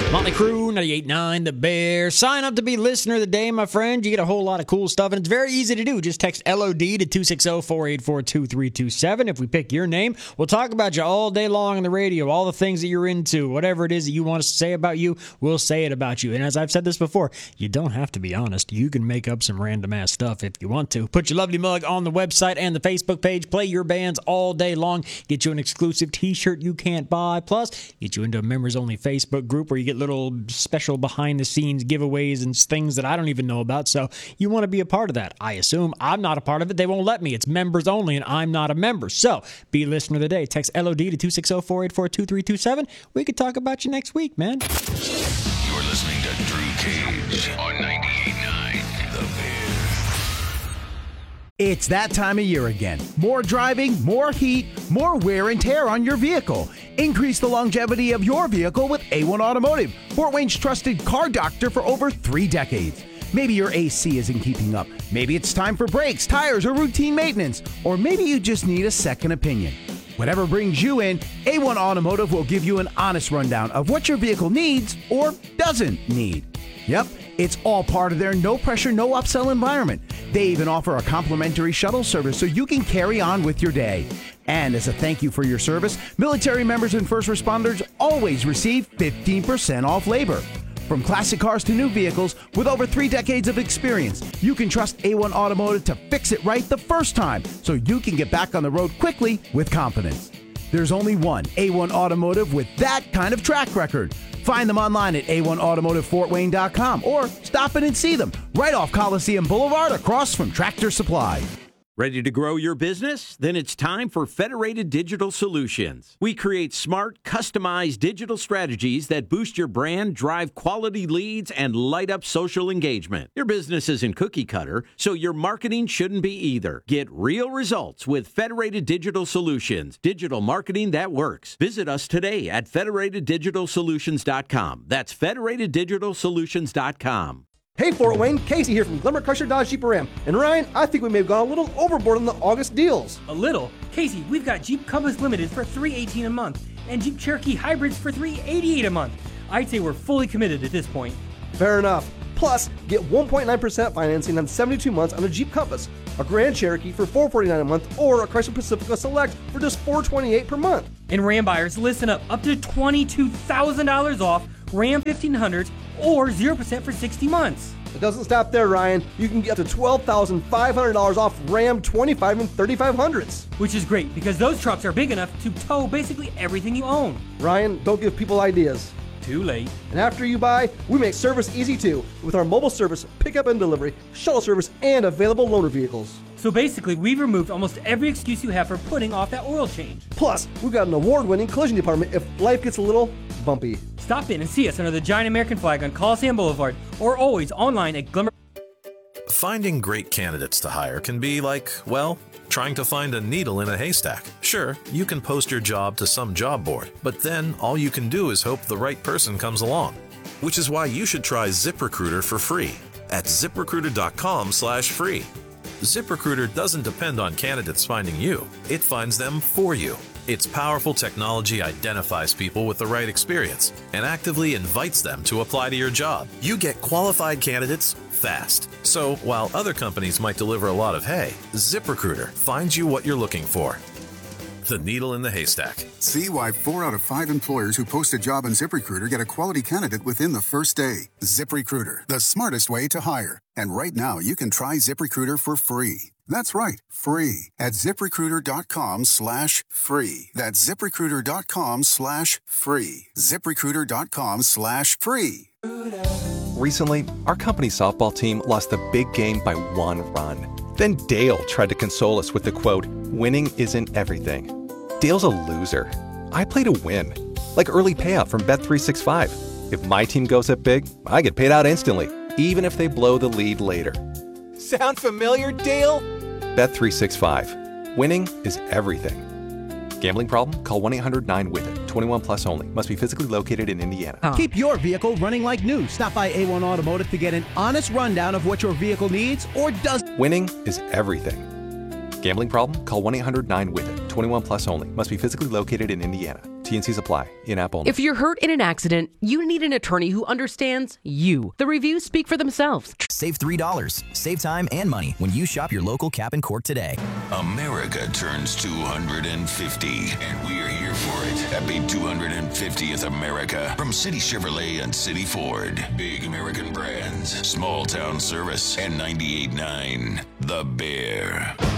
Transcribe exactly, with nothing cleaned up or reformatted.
Motley Crue, ninety-eight point nine The Bear. Sign up to be listener of the day, my friend. You get a whole lot of cool stuff, and it's very easy to do. Just text L O D to two six zero, four eight four, two three two seven. If we pick your name, we'll talk about you all day long on the radio, all the things that you're into, whatever it is that you want us to say about you, we'll say it about you. And as I've said this before, you don't have to be honest. You can make up some random-ass stuff if you want to. Put your lovely mug on the website and the Facebook page. Play your bands all day long. Get you an exclusive t-shirt you can't buy. Plus, get you into a members-only Facebook group where you get little special behind-the-scenes giveaways and things that I don't even know about. So you want to be a part of that. I assume I'm not a part of it. They won't let me. It's members only, and I'm not a member. So be listener of the day. Text L O D to two six zero, four eight four, two three two seven. We could talk about you next week, man. You're listening to Drew Cage on ninety-eight point nine The Bear. It's that time of year again. More driving, more heat, more wear and tear on your vehicle. Increase the longevity of your vehicle with A one Automotive, Fort Wayne's trusted car doctor for over three decades. Maybe your A C isn't keeping up. Maybe it's time for brakes, tires, or routine maintenance. Or maybe you just need a second opinion. Whatever brings you in, A one Automotive will give you an honest rundown of what your vehicle needs or doesn't need. Yep, it's all part of their no-pressure, no-upsell environment. They even offer a complimentary shuttle service so you can carry on with your day. And as a thank you for your service, military members and first responders always receive fifteen percent off labor. From classic cars to new vehicles, with over three decades of experience, you can trust A one Automotive to fix it right the first time so you can get back on the road quickly with confidence. There's only one A one Automotive with that kind of track record. Find them online at A one automotive fort wayne dot com or stop in and see them right off Coliseum Boulevard across from Tractor Supply. Ready to grow your business? Then it's time for Federated Digital Solutions. We create smart, customized digital strategies that boost your brand, drive quality leads, and light up social engagement. Your business isn't cookie cutter, so your marketing shouldn't be either. Get real results with Federated Digital Solutions, digital marketing that works. Visit us today at federated digital solutions dot com. That's federated digital solutions dot com. Hey Fort Wayne, Casey here from Glimmer Crusher Dodge Jeep Ram. And Ryan, I think we may have gone a little overboard on the August deals. A little? Casey, we've got Jeep Compass Limited for three hundred eighteen dollars a month and Jeep Cherokee Hybrids for three hundred eighty-eight dollars a month. I'd say we're fully committed at this point. Fair enough. Plus, get one point nine percent financing on seventy-two months on a Jeep Compass, a Grand Cherokee for four hundred forty-nine dollars a month, or a Chrysler Pacifica Select for just four hundred twenty-eight dollars per month. And Ram buyers, listen up, up to twenty-two thousand dollars off Ram fifteen hundreds or zero percent for sixty months. It doesn't stop there, Ryan. You can get up to twelve thousand five hundred dollars off Ram twenty-five and thirty-five hundreds. Which is great, because those trucks are big enough to tow basically everything you own. Ryan, don't give people ideas. Too late. And after you buy, we make service easy too, with our mobile service, pickup and delivery, shuttle service, and available loaner vehicles. So basically, we've removed almost every excuse you have for putting off that oil change. Plus, we've got an award-winning collision department if life gets a little bumpy. Stop in and see us under the giant American flag on Coliseum Boulevard, or always online at Glimmer. Finding great candidates to hire can be like, well, trying to find a needle in a haystack. Sure, you can post your job to some job board, but then all you can do is hope the right person comes along. Which is why you should try ZipRecruiter for free at zip recruiter dot com slash free. ZipRecruiter doesn't depend on candidates finding you. It finds them for you. Its powerful technology identifies people with the right experience and actively invites them to apply to your job. You get qualified candidates fast. So while other companies might deliver a lot of hay, ZipRecruiter finds you what you're looking for. The needle in the haystack. See why four out of five employers who post a job on ZipRecruiter get a quality candidate within the first day. ZipRecruiter, the smartest way to hire. And right now, you can try ZipRecruiter for free. That's right, free at zip recruiter dot com slash free. That's zip recruiter dot com slash free. zip recruiter dot com slash free. Recently, our company softball team lost the big game by one run. Then Dale tried to console us with the quote, "Winning isn't everything." Dale's a loser. I play to win. Like early payout from Bet three sixty-five. If my team goes up big, I get paid out instantly, even if they blow the lead later. Sound familiar, Dale? Bet three sixty-five. Winning is everything. Gambling problem? Call one eight hundred nine with it. twenty-one plus only. Must be physically located in Indiana. Oh. Keep your vehicle running like new. Stop by A one Automotive to get an honest rundown of what your vehicle needs or does. Winning is everything. Gambling problem? Call one eight hundred nine with it. twenty-one plus only. Must be physically located in Indiana. T and C's apply. In-app only. If you're hurt in an accident, you need an attorney who understands you. The reviews speak for themselves. Save three dollars. Save time and money when you shop your local Cap and Court today. America turns two hundred fifty, and we are here for it. Happy two hundred fiftieth America from City Chevrolet and City Ford. Big American brands, small town service, and ninety-eight point nine The Bear.